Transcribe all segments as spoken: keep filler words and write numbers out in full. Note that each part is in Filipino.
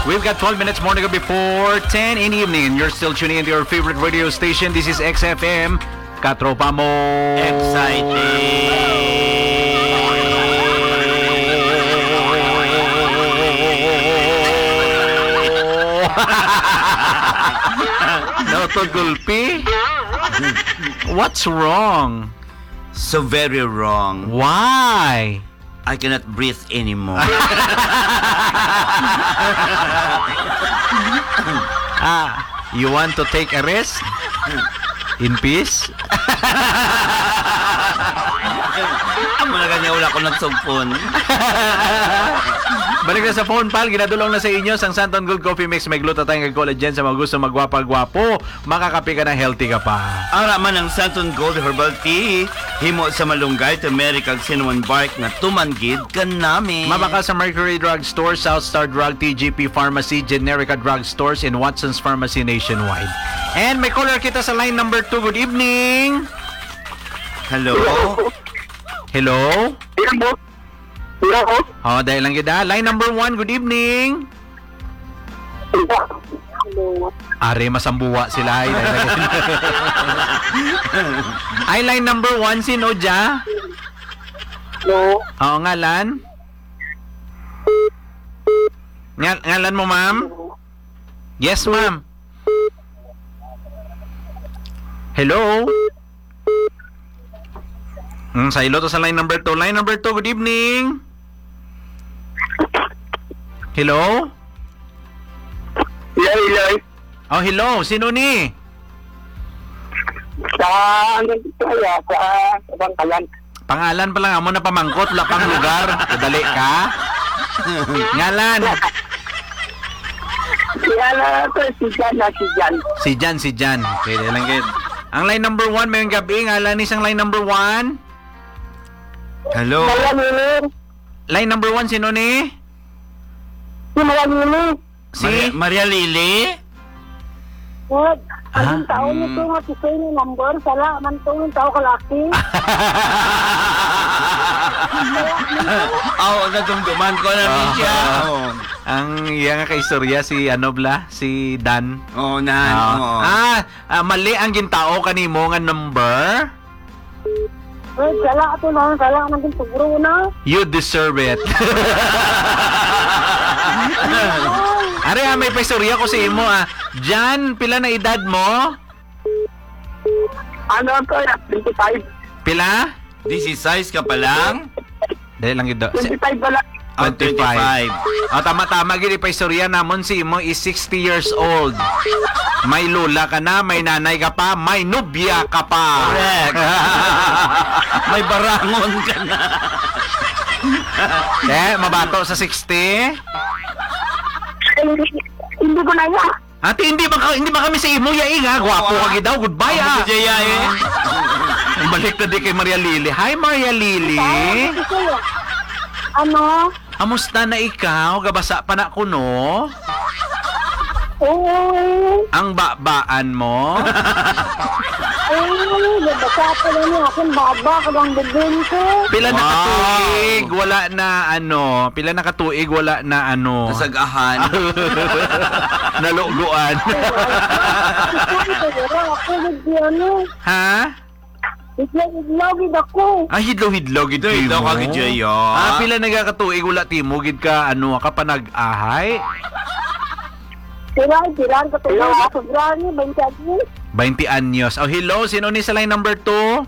We've got twelve minutes more to go before ten in the evening, and you're still tuning into your favorite radio station. This is X F M. Katropa mo. Exciting. No to gulpi? What's wrong? So very wrong. Why? I cannot breathe anymore. Ah, you want to take a rest? In peace? Amo na kanya wala ko nagsugpon. Balik na sa phone, pal. Ginadulong na sa inyo sang Santon Gold Coffee Mix. May glutathione kag collagen sa mga gusto magwapa-gwapo. Makakape ka na, healthy ka pa. Ara man ang Santon Gold Herbal Tea. Himo sa malunggay, turmeric kag cinnamon bark na tumanggid ka namin. Mabaka sa Mercury Drug Store, South Star Drug, T G P Pharmacy, Generica Drug Stores, and Watson's Pharmacy nationwide. And may caller kita sa line number two. Good evening. Hello? Hello? Hello? Hello? Oh, dahil lang kita. Line number one, good evening. Hello? Are, masambuwa sila. Ay, ay line number one, sino dya? Hello? Oo, ngalan? Nga, ngalan mo, ma'am? Yes, ma'am. Hello? Hmm, sa ilo to sa line number two. Line number two, good evening. Hello? Hello, hello? Oh, hello. Sino ni? Sa, ano dito kaya? Sa, sa Bangkalan. Pangalan pa lang amo na pamangkot, wala pang lugar. Dali ka. Ngalan. Kaya na ito, si Jan na si Jan. Si Jan, si Jan. Okay, dali lang kid. Ang line number one, mayroong gabi. Ngalan isang line number one. Hello? Malamili. Line number one, sino ni? Si Malamili. Si? Maria, Maria Lily? What? Ah? Anong taon nito nga si Soy ni number? Sala, man to yung tao kalaki. Oo, oh, nadumduman ko na rin siya. Oo, Ang iya nga kaistorya si ano bla? Si Dan. oh, nan. Ah, oo. ah, ah, mali ang gintao kanimo nga number. Eh, sala ito na. Sala ka naging tugro na. You deserve it. Are, ah, may paistorya ko sa imo ah. Jan, pila na edad mo? Ano ito? twenty-five. Pila? This-size ka pa lang? Dahil lang ito. Si- twenty-five ba lang? Ah, twenty-five. Oh, tama-tama gini pa istorya namon si imo is sixty years old. May lula ka na, may nanay ka pa, may nubya ka pa. Correct. May barangon ka na. Eh, mabato sa sixty? Eh, hindi ko na yan. Ate, hindi ba, ka- hindi ba kami sa imo yaing ha? Gwapo ka gidaw, goodbye ah. Ako Jaya eh. Balik na di kay Maria Lily. Hi Maria Lily. Ano? Amusta na ikaw? Gabasa pa na kuno? Oo. Ang babaan mo? Eh, nabasa pa lang yung aking baba. Kagang bibin ko. Pila na Wow. katuig, wala na ano, pila na katuig, wala na ano, Nasagahan. naluguan. Ako, hindi ano. Ha? Itlog-itlogid ako. Ah, hidlo-hidlo, gid Doy, daw mo. ka Jaya. Ah, pila nagakatuig, wala timo, gid ka, ano, ka pa nag-ahay? Tiray, tiray ka tuloy. Sobrang niya, twenty years. twenty anyos. Oh, hello, sino ni sa line number two?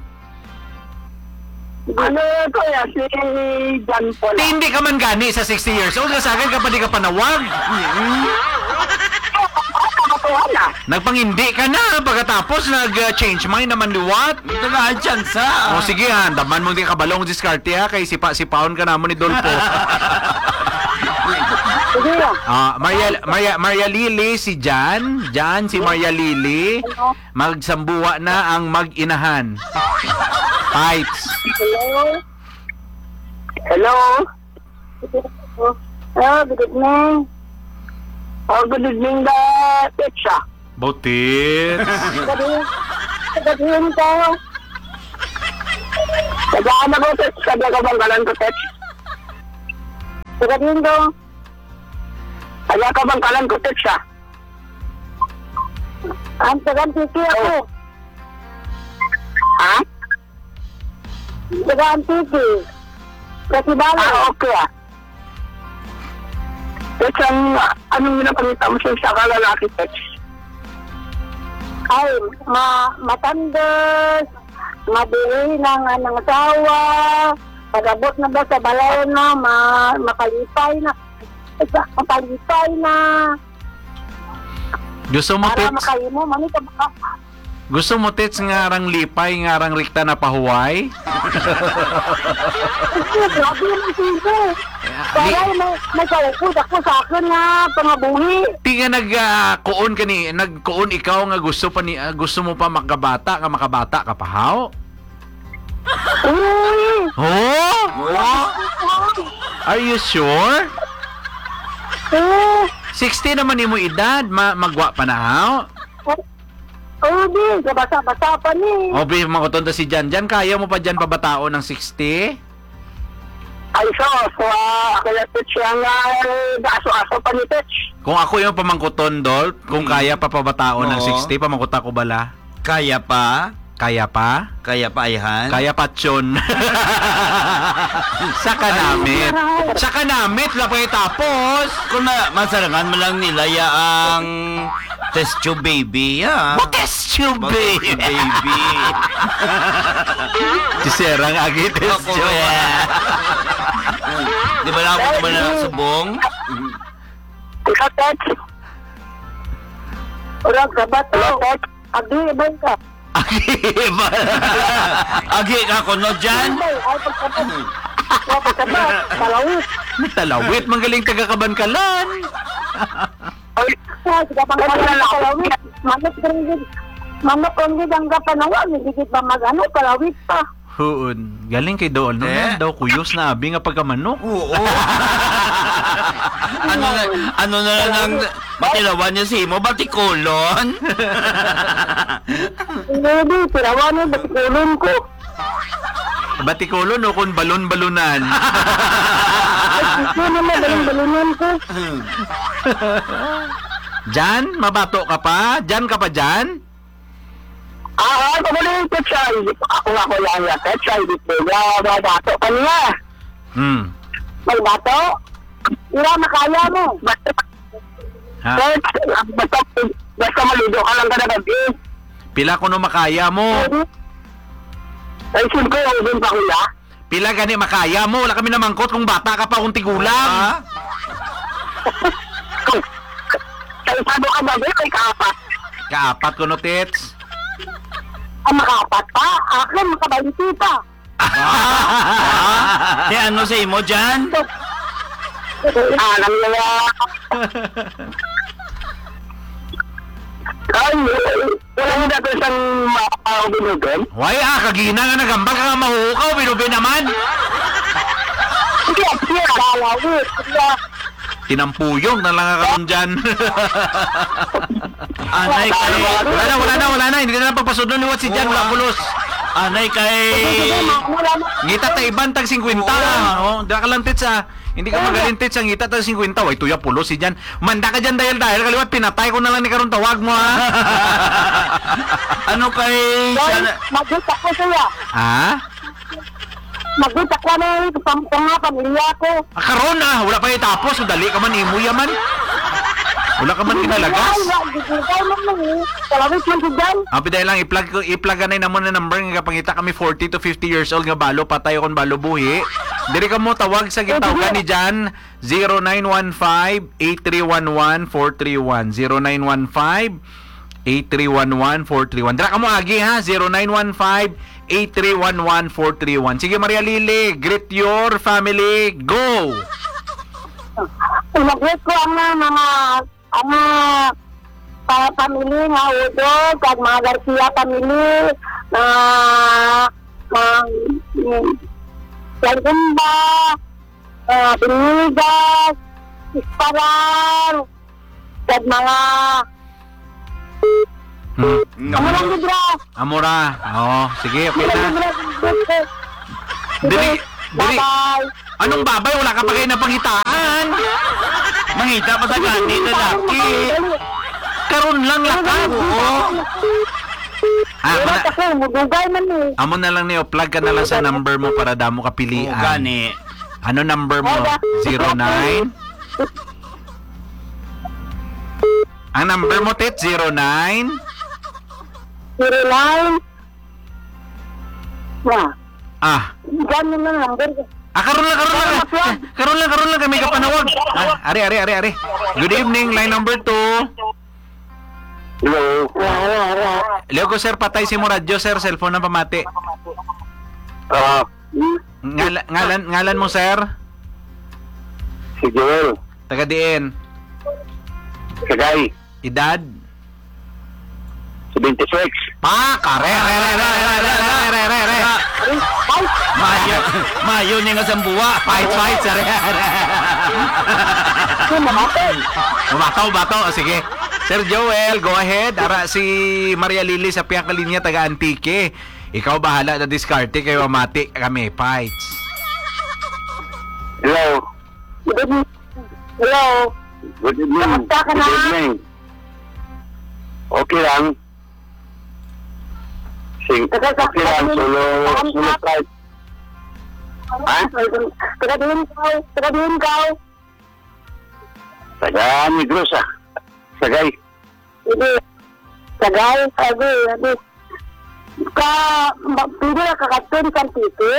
Ano ito ya? Si John Paul. Di, hindi ka man gani sa sixty years old, sa akin ka pa di ka panawag. Wala. Nagpangindi ka na, pagkatapos nag-change mind naman liwat. Ito na ang chance ha. O sige ha, daman mo di kabalong diskarte ha, kay sipa-sipaon ka namon ni Dolpo. Sige yan. Ah, Maria, Maria, Maria Lily, si Jan. Jan, si Maria Lily. Magsambuwa na ang mag-inahan. Fights. Hello? Hello? Oh, good evening. Oh, good evening, da, Techa. Bautit. Good evening. Good evening ko. Tagaan ako, Tech. Taga ka bang galan ko, Tech? Good evening ko. Kaya ka bang kalan ko, Tech, siya? Ang tagang tiki ako. Ha? Tagang tiki. Kasi bala. Ah, okay ah. Tech, ang, anong ginapangita mo siya sa kalalaki, Tech? Ay, ma matandas, mabili ng ng asawa, pagabot na ba sa balay na, ma makalipay na, makalipay na, Gusto mo, para Tits? makayimo, manito ba? Gusto mo, Tits, ngarang lipay, ngarang rikta na pahuway? Grabe yung sisi. Para may, may kaupod ako sa akin na pangabuhi. Di nga nag-kuon ka ni, nag-kuon ikaw nga gusto pa ni, ah, gusto mo pa makabata ka, makabata ka pa, haw? Uy! Oh? Are you sure? Eh, sixty naman ni mo edad, ma magwa pa na, haw? oh, di, basa-basa pa ni. O, bi, makutonda si Jan Jan, kaya mo pa dyan pabatao ng sixty? Ay, so, so, uh, kaya Tech yung uh, aso-aso pa ni Tech. Kung ako yung pamangkuton, Dol, kung Hmm. kaya pa pabatao ng Oo. sixty, pamangkuta ko bala? Kaya pa? Kaya pa? Kaya pa, Ayhan? Kaya pa, Chon. Saka namit. Saka namit, lapay tapos. Kung na, masarangan mo lang nila ya ang test tube baby, ya. What is you, Bakit baby? yung baby? Siserang agi test Ako, tube. eh. Di ba lang ako na ng subong? Ikaw, Tech. Urang ka ba to? Tech, agi, ibang ka. Agi ba? Agi ka ko, no, Jan? Ay, ay, pagkabat. Ay, pagkabat. Palawit. Talawit, manggaling taga-kabankalan. Ay, ay, sige pang palawit. Manok ringgit. Manok ringgit ang kapanawan. Higit ba mag-ano, palawit pa. Huun, galing kay Dool. No, Eh? yan daw, kuyos na abi nga pagkamanok. Oo. ano na, ano na lang ang matilawan niya si mo? Batikulon? Hindi, tirawan niya, batikulon ko. Batikulo no kung balon-balunan. Ay, gusto naman, balon-balonan ko. Jan, mabato ka pa? Jan ka pa, Jan? Ah, ako mo rin, Tetchay. Ako nga ko lang yan, Tetchay. Dito, may bato ka niya. Hmm. May bato? Ira, makaya mo. Basta, Ha? Tech, basta, basta malido ka lang ka na gabi. Pila ko no makaya mo? Ay, sin ko, yung din pa kuya. Pila gani makaya mo? Wala kami namangkot kung bata ka pa kung tigulang. Sa isado ka gabi, kay kaapat. Kaapat ko no, Tits. Ang makaapat pa, akin, makabaliti pa. Di ano sa imo, Jan? Ah, nangyaya. Ay, wala mo dito isang makabinugan. Why ah, kagina nga nagambal ka nga mahukaw, binubi naman. Sige, sige, lalawit. Sige, Tinampuyong na lang ka karon dyan. Anay kay... Wala na, wala na, wala na. Hindi na lang pagpasod nun liwat si Jan, wala pulos. Anay kay... sige, wala mo. Ngita ta iban tag fifty. Oh, da ka lang, Tits, ah. Hindi ka magaling, Tits, ang ngita tag fifty. Way tuya pulos si Jan. Manda ka dyan dahil dahil kaliwat pinatay ko na lang ni karon tawag mo, ha. Ano kay... Dahil, mag-gita ko siya. Ha? Mag-gita ko na yung pampunga, pamilya ko. Ah, karon ah, wala pa itapos, dali ka man imo yaman. Wala ka man kinalagas. Ay, gigigay mo mo eh. Kalawit man si Jan. Abi dahil lang i-plug ko i-plug na mo na number nga pangita kami forty to fifty years old nga balo patay kon balo buhi. Diri ka mo tawag sa gitawgan ni Jan zero nine one five, eight three one one, four three one zero nine one five, eight three one one, four three one. Dira ka mo agi ha zero nine one five, eight three one one, four three one. Sige Maria Lili, greet your family. Go. Pinag-greet ko ang mga mga ang pa pamilya nga Udo, kag mga Garcia pamilya na mga Langumba, uh, Binigas, Isparan, kag mga Hmm. ano lang gudra. Amora. Oh, sige, okay Ano lang na. gudra. Dili, dili. Bye-bye. Anong babay? Wala ka pa kayo napangitaan. mangita pa sa gani, lalaki. Karon lang lakad. Oo. Ah, Wala mana, ako, magugay man eh. amo na lang niyo, plug ka na lang sa number mo para damo ka Oo, pilian. gani. Ano number mo? zero nine? Ang number mo, Tet, zero nine? Zero nine. Na, Ah, ganun na lang. ah, karon lang, karon lang. Karon lang, karon lang kami kapanawag. Ah, ari, ari, ari, ari. Good evening, line number two. Hello. Wala, wala. Leo ko, sir, patay si mo radyo, sir, cellphone na pamati. Ah, Ngalan, ngalan, ngalan mo, sir? si Joel. Taga diin. Sagay. Edad? seventy-six. Pa, kare, re, re, re, re, re, re, re, re, re. Mayo, mayo ni nga sambuwa. Fight, fight, sir. Bataw, bataw. O, sige. Sir Joel, go ahead. Ara si Maria Lily sa Piang Kalinya, taga Antique. Ikaw bahala na diskarte kayo mati kami. Fights. Hello. Good evening. Hello. Good evening. Kamusta ka na? Good evening. Okay lang. Sing, okay lang. Solo, solo flight. Ha? Taga din ka. Taga din ka. Taga Negros ah. Sagay. Hindi. Sagay. Sagay. Hindi. Ka, pwede na kakatun sa Antique?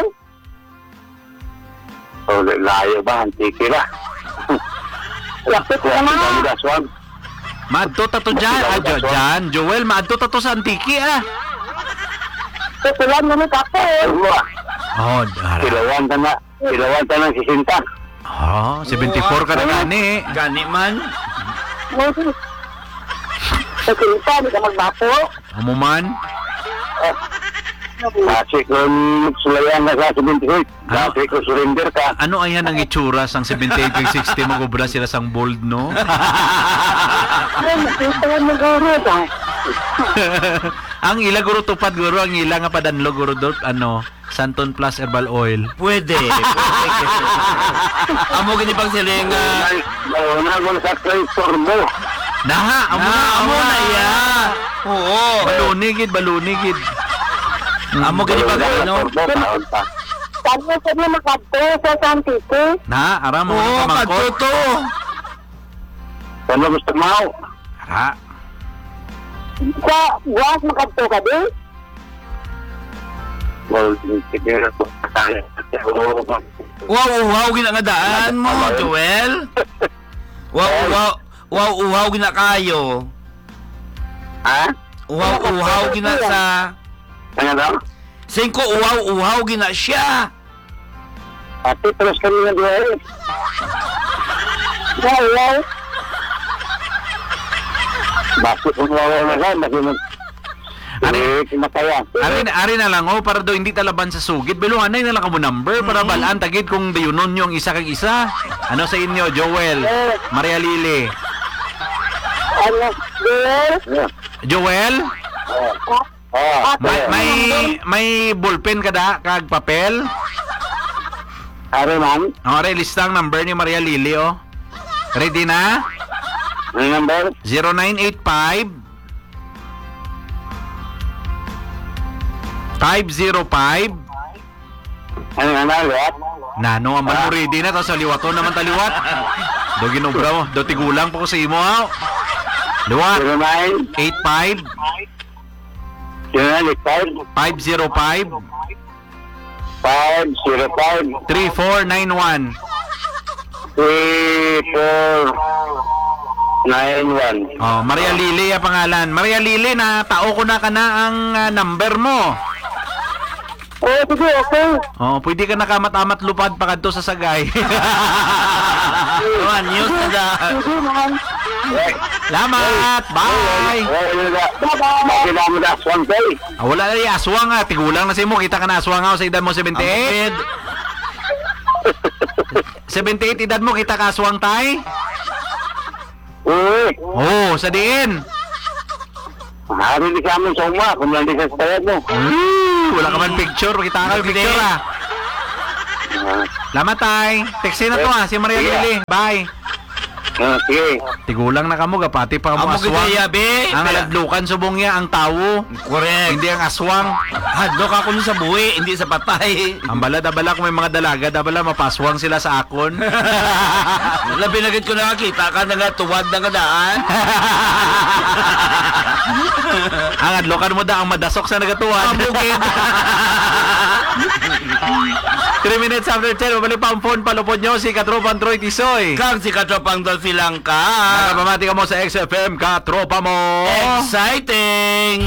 Oh, layo ba? Antique ba? Lapit ko na. Daswan. Maadto tato dyan. Ah, dyan, dyan. Joel, maadto tato sa Antique ah. Tutulan mo ni Kapo. Oh, dara. Kilawan ka na. Kilawan ka ng sisinta. Oh, seventy-four ka na gani. Gani man. Sa sinta, hindi ka magbapo. Amo man. Kasi kung sulayan na sa seventy-eight, kasi kung surrender ka. Ano ayan ang itsura sang seventy-eight kag sixty magubra sila sang bold, no? Ay, nakita mo guro ba? Ang ila guro tupad guro, ang ila nga padanlo guro dot ano, Santon Plus Herbal Oil. Pwede. Pwede. Amo gini pang siling uh, Nauna ko sa traitor mo. Naha, amo na, amo na ya. Oo. Balunigid, balunigid. Amo gini pag ano? Saan mo sa mga kadto sa Antique? Na, ara mo Oo, na pamangkot. katuto. Saan mo gusto mo? Ara. Sa buwas makadto ka din? Well, sige na po. Wow, wow, gina nga daan mo, Joel. Wow, wow, wow, wow, gina kayo. Ha? Wow, wow, gina sa... Ano daw? Singko, wow, wow, gina siya. Ate, terus kami na dua eh. Wow, wow. Bakit kung wow na ka, bakit mag... Ari- Eh, kimataya. Ari, ari na lang oh, para do hindi talaban sa sugid. Biluhan na lang kamo number para balaan tagid kung dayunon yung isa kag isa. Ano sa inyo, Joel? Maria Lily. Ano, girl? Joel? Oh, May may may ballpen kada kag papel? Ari man, Ore listang number ni Maria Lily oh. Ready na? ano number? zero nine eight five five zero five Ano nga na, Nano, aman mo ready na, tapos sa liwaton naman taliwat. Do ginubra mo, do tigulang po ko sa imo ha. Liwat, zero nine, eight five zero nine, eight five, five zero five five zero five, three four nine one. three four nine one. Oh, Maria Lily ang pangalan. Maria Lily, na tao ko na ka na ang ah, number mo. Oh, sige, okay. Oh, pwede ka nakamat-amat lupad pa kadto sa sagay. One news na da. Sige, man. Salamat. Bye. Bye-bye. Bakit mo na aswang kay? Ah, wala na yung aswang ha. Tigulang na si mo. Kita ka na aswang ha sa edad mo seventy-eight. seventy-eight edad mo. Kita ka aswang tay? Uy, Oh, sa diin. hari di kami sa uma, kung lang di ka sa tayad mo. Uh, wala ka man picture. Kita ka yung picture ha. Salamat tay. Textin na to ha. Si Maria Lily. Bye. Ah, sige. Tigulang na kamo, gapati pa mo Amo aswang. kita yabi. Ang aladlukan subong niya, ang tawo. Correct. Hindi ang aswang. Hadlok ako nun sa buhi, hindi sa patay. Ang bala, dabala kung may mga dalaga, dabala mapaswang sila sa akon. Labi na gid ko nakakita ka na nga tuwad na nga daan. Ang adlokan mo da, ang madasok sa nagatuwan. Bukid. three minutes after ten, mabalik pa ang phone, palupod nyo si Katropang Troy Tisoy. Kang si Katropang Dolphy lang ka. Nakapamati ka mo sa X F M, Katropa mo. Exciting!